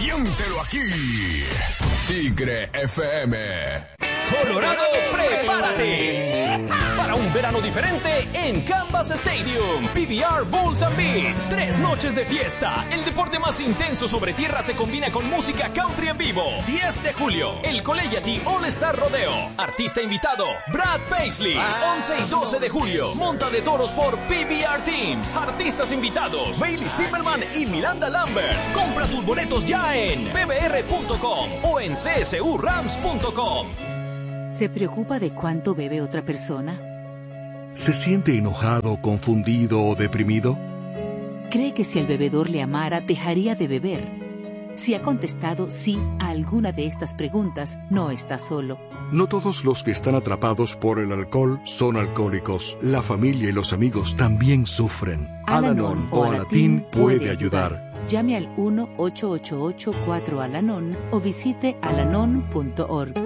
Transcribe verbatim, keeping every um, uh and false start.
Siéntelo aquí. Tigre F M. Colorado, prepárate para un verano diferente en Canvas Stadium. P B R Bulls and Beats. Tres noches de fiesta. El deporte más intenso sobre tierra se combina con música country en vivo. diez de julio, el Collegiate All Star Rodeo. Artista invitado, Brad Paisley. once y doce de julio, monta de toros por P B R Teams. Artistas invitados, Bailey Zimmerman y Miranda Lambert. Compra tus boletos ya en p b r punto com o en c s u rams punto com. ¿Se preocupa de cuánto bebe otra persona? ¿Se siente enojado, confundido o deprimido? ¿Cree que si el bebedor le amara, dejaría de beber? Si ha contestado sí a alguna de estas preguntas, no está solo. No todos los que están atrapados por el alcohol son alcohólicos. La familia y los amigos también sufren. Al-Anon o Alatín puede ayudar. Llame al uno ocho ocho ocho cuatro Al-Anon o visite alanon punto org.